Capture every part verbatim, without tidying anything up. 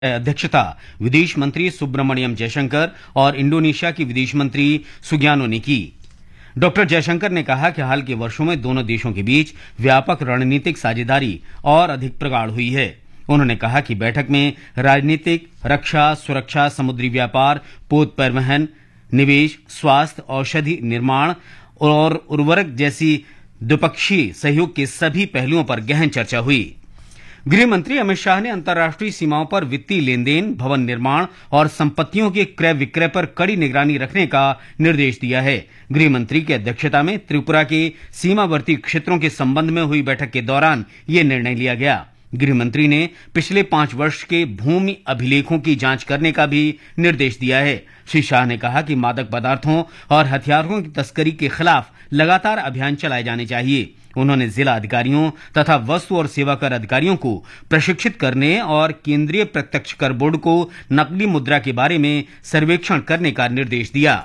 अध्यक्षता विदेश मंत्री सुब्रमण्यम जयशंकर और इंडोनेशिया की विदेश मंत्री सुगियानो ने की। डॉक्टर जयशंकर ने कहा कि हाल के वर्षों में दोनों देशों के बीच व्यापक रणनीतिक साझेदारी और अधिक प्रगाढ़ हुई है। उन्होंने कहा कि बैठक में राजनीतिक, रक्षा, सुरक्षा, समुद्री व्यापार, पोत परिवहन, निवेश, स्वास्थ्य, औषधि निर्माण और उर्वरक जैसी द्विपक्षीय सहयोग के सभी पहलुओं पर गहन चर्चा हुई। गृह मंत्री अमित शाह ने अंतर्राष्ट्रीय सीमाओं पर वित्तीय लेन देन, भवन निर्माण और संपत्तियों के क्रय विक्रय पर कड़ी निगरानी रखने का निर्देश दिया है। गृह मंत्री की अध्यक्षता में त्रिपुरा के सीमावर्ती क्षेत्रों के संबंध में हुई बैठक के दौरान यह निर्णय लिया गया। गृह मंत्री ने पिछले पांच वर्ष के भूमि अभिलेखों की जांच करने का भी निर्देश दिया है। श्री शाह ने कहा कि मादक पदार्थों और हथियारों की तस्करी के खिलाफ लगातार अभियान चलाए जाने चाहिए। उन्होंने जिला अधिकारियों तथा वस्तु और सेवा कर अधिकारियों को प्रशिक्षित करने और केंद्रीय प्रत्यक्ष कर बोर्ड को नकली मुद्रा के बारे में सर्वेक्षण करने का निर्देश दिया।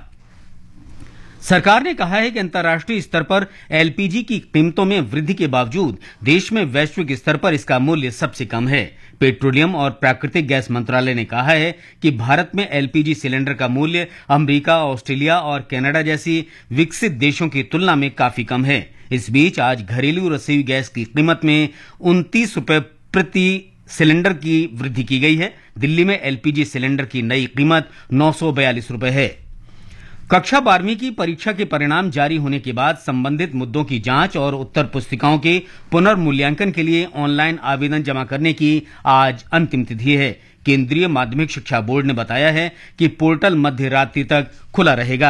सरकार ने कहा है कि अंतर्राष्ट्रीय स्तर पर एलपीजी की कीमतों में वृद्धि के बावजूद देश में वैश्विक स्तर पर इसका मूल्य सबसे कम है। पेट्रोलियम और प्राकृतिक गैस मंत्रालय ने कहा है कि भारत में एलपीजी सिलेंडर का मूल्य अमेरिका, ऑस्ट्रेलिया और कनाडा जैसी विकसित देशों की तुलना में काफी कम है। इस बीच आज घरेलू रसोई गैस की कीमत में उनतीस रुपए प्रति सिलेंडर की वृद्धि की गई है। दिल्ली में एलपीजी सिलेंडर की नई कीमत नौ सौ बयालीस रुपए है। कक्षा बारहवीं की परीक्षा के परिणाम जारी होने के बाद संबंधित मुद्दों की जांच और उत्तर पुस्तिकाओं के पुनर्मूल्यांकन के लिए ऑनलाइन आवेदन जमा करने की आज अंतिम तिथि है। केंद्रीय माध्यमिक शिक्षा बोर्ड ने बताया है कि पोर्टल मध्य रात्रि तक खुला रहेगा।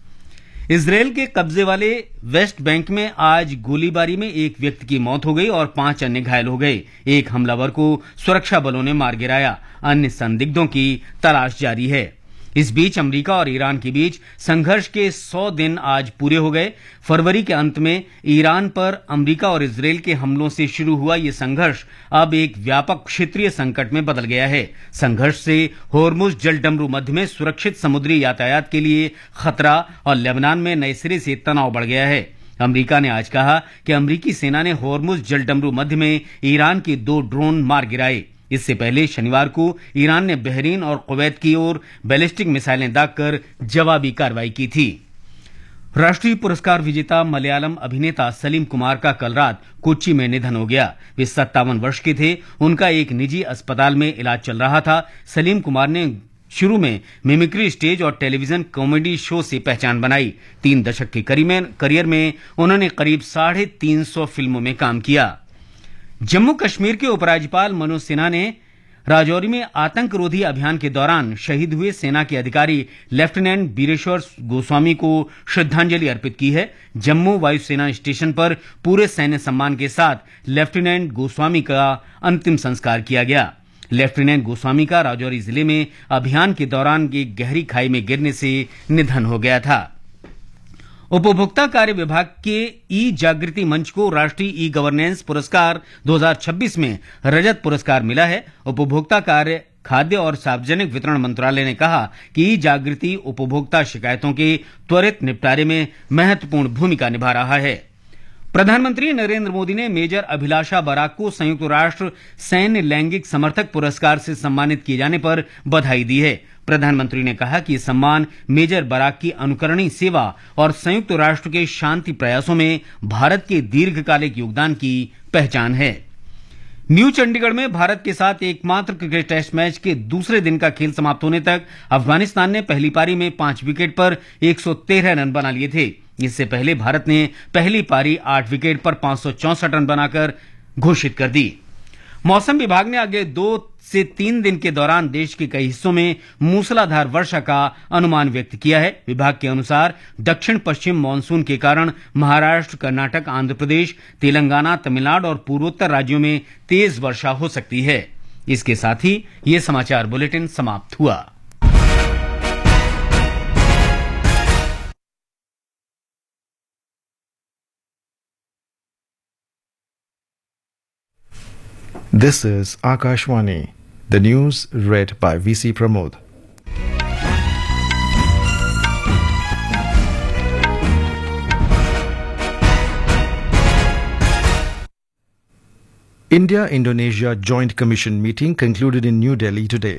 इजरायल के कब्जे वाले वेस्ट बैंक में आज गोलीबारी में एक व्यक्ति की मौत हो गई और पांच अन्य घायल हो गए। एक हमलावर को सुरक्षा बलों ने मार गिराया। अन्य संदिग्धों की तलाश जारी है। इस बीच अमेरिका और ईरान के बीच संघर्ष के सौ दिन आज पूरे हो गए। फरवरी के अंत में ईरान पर अमेरिका और इजरायल के हमलों से शुरू हुआ ये संघर्ष अब एक व्यापक क्षेत्रीय संकट में बदल गया है। संघर्ष से होर्मुज जलडमरू मध्य में सुरक्षित समुद्री यातायात के लिए खतरा और लेबनान में नए सिरे से तनाव बढ़ गया है। अमेरिका ने आज कहा कि अमेरिकी सेना ने होर्मुज जलडमरू मध्य में ईरान के दो ड्रोन मार गिराए। इससे पहले शनिवार को ईरान ने बहरीन और कुवैत की ओर बैलिस्टिक मिसाइलें दागकर जवाबी कार्रवाई की थी। राष्ट्रीय पुरस्कार विजेता मलयालम अभिनेता सलीम कुमार का कल रात कोच्चि में निधन हो गया। वे सत्तावन वर्ष के थे। उनका एक निजी अस्पताल में इलाज चल रहा था। सलीम कुमार ने शुरू में मिमिक्री स्टेज और टेलीविजन कॉमेडी शो से पहचान बनाई। तीन दशक के करियर में उन्होंने करीब साढ़े तीन सौ फिल्मों में काम किया। जम्मू कश्मीर के उपराज्यपाल मनोज सिन्हा ने राजौरी में आतंकरोधी अभियान के दौरान शहीद हुए सेना के अधिकारी लेफ्टिनेंट बीरेश्वर गोस्वामी को श्रद्धांजलि अर्पित की है। जम्मू वायुसेना स्टेशन पर पूरे सैन्य सम्मान के साथ लेफ्टिनेंट गोस्वामी का अंतिम संस्कार किया गया। लेफ्टिनेंट गोस्वामी का राजौरी जिले में अभियान के दौरान एक गहरी खाई में गिरने से निधन हो गया था। उपभोक्ता कार्य विभाग के ई जागृति मंच को राष्ट्रीय ई गवर्नेंस पुरस्कार दो हज़ार छब्बीस में रजत पुरस्कार मिला है। उपभोक्ता कार्य, खाद्य और सार्वजनिक वितरण मंत्रालय ने कहा कि ई जागृति उपभोक्ता शिकायतों के त्वरित निपटारे में महत्वपूर्ण भूमिका निभा रहा है। प्रधानमंत्री नरेंद्र मोदी ने मेजर अभिलाषा बराक को संयुक्त राष्ट्र सैन्य लैंगिक समर्थक पुरस्कार से सम्मानित किए जाने पर बधाई दी है। प्रधानमंत्री ने कहा कि यह सम्मान मेजर बराक की अनुकरणीय सेवा और संयुक्त राष्ट्र के शांति प्रयासों में भारत के दीर्घकालिक योगदान की पहचान है। न्यू चंडीगढ़ में भारत के साथ एकमात्र क्रिकेट टेस्ट मैच के दूसरे दिन का खेल समाप्त होने तक अफगानिस्तान ने पहली पारी में पांच विकेट पर एक सौ तेरह रन बना लिए थे। इससे पहले भारत ने पहली पारी आठ विकेट पर पांच सौ चौसठ रन बनाकर घोषित कर दी। मौसम विभाग ने अगले दो से तीन दिन के दौरान देश के कई हिस्सों में मूसलाधार वर्षा का अनुमान व्यक्त किया है। विभाग के अनुसार दक्षिण पश्चिम मानसून के कारण महाराष्ट्र, कर्नाटक, आंध्र प्रदेश, तेलंगाना, तमिलनाडु और पूर्वोत्तर राज्यों में तेज वर्षा हो सकती है। इसके साथ ही ये समाचार बुलेटिन समाप्त हुआ। This is Akashwani. The news read by V C Pramod. India Indonesia Joint Commission meeting concluded in New Delhi today.